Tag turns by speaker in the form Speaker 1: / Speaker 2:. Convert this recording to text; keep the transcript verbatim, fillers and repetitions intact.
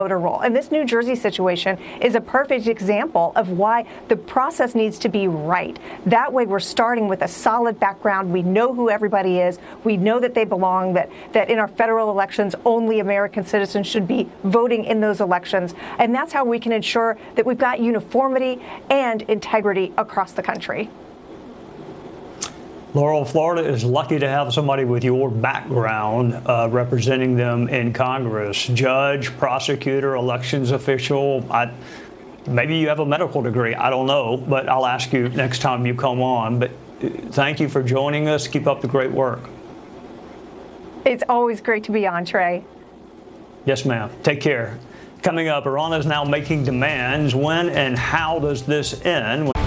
Speaker 1: voter roll. And this New Jersey situation is a perfect example of why the process needs to be right. That way we're starting with a solid background. We know who everybody is. We know that they belong, that, that in our federal elections, only American citizens should be voting in those elections. And that's how we can ensure that we've got uniformity and integrity across the country.
Speaker 2: Laurel, Florida is lucky to have somebody with your background uh, representing them in Congress. Judge, prosecutor, elections official. I, maybe you have a medical degree. I don't know, but I'll ask you next time you come on. But thank you for joining us. Keep up the great work.
Speaker 1: It's always great to be on, Trey.
Speaker 2: Yes, ma'am. Take care. Coming up, Iran is now making demands. When and how does this end?